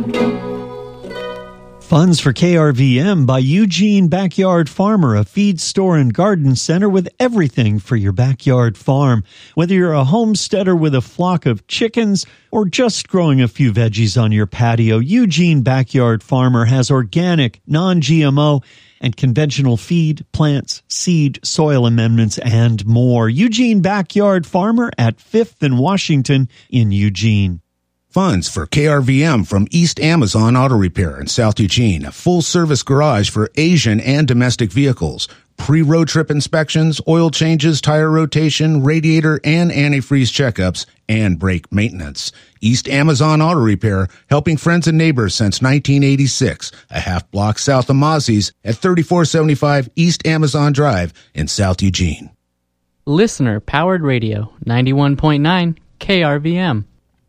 Funds for KRVM by Eugene Backyard Farmer, a feed store and garden center with everything for your backyard farm. Whether you're a homesteader with a flock of chickens or just growing a few veggies on your patio, Eugene Backyard Farmer has organic, non-GMO, and conventional feed, plants, seed, soil amendments, and more. Eugene Backyard Farmer at 5th and Washington in Eugene. Funds for KRVM from East Amazon Auto Repair in South Eugene, a full-service garage for Asian and domestic vehicles, pre-road trip inspections, oil changes, tire rotation, radiator and antifreeze checkups, and brake maintenance. East Amazon Auto Repair, helping friends and neighbors since 1986, a half block south of Mozzie's at 3475 East Amazon Drive in South Eugene. Listener-powered radio, 91.9 KRVM.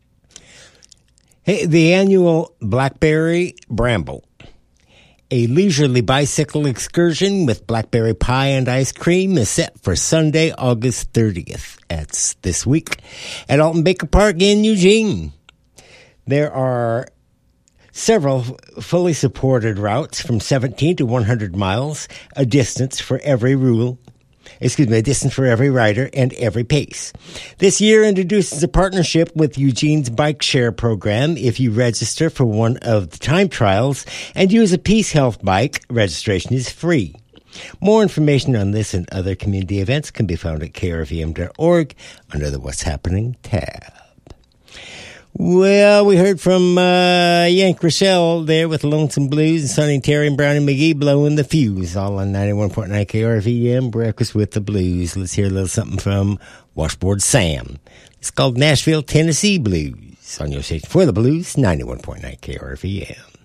Hey, the annual Blackberry Bramble, a leisurely bicycle excursion with blackberry pie and ice cream is set for Sunday, August 30th. That's this week at Alton Baker Park in Eugene. There are several fully supported routes from 17 to 100 miles, a distance for every rider and every pace. This year introduces a partnership with Eugene's Bike Share program. If you register for one of the time trials and use a Peace Health bike, registration is free. More information on this and other community events can be found at krvm.org under the What's Happening tab. Well, we heard from Yank Rochelle there with Lonesome Blues and Sonny Terry and Brownie McGee blowing the fuse, all on 91.9 KRVM, Breakfast with the Blues. Let's hear a little something from Washboard Sam. It's called Nashville, Tennessee Blues on your station for the Blues, 91.9 KRVM.